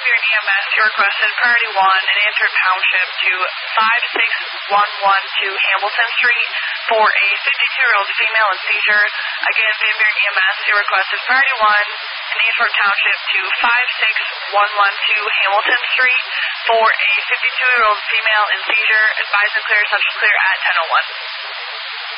Van Buren EMS, you requested priority 1 in Antwerp Township to 56112 Hamilton Street for a 52-year-old female in seizure. Again, Van Buren EMS, you requested priority 1 in Antwerp Township to 56112 Hamilton Street for a 52-year-old female in seizure. Advise and clear, subject clear at 10:01.